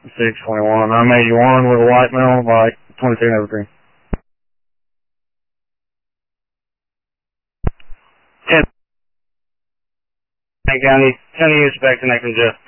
621. I'm 81 with a white mill, like 22 and everything. 10 County, County expect connecting Jeff.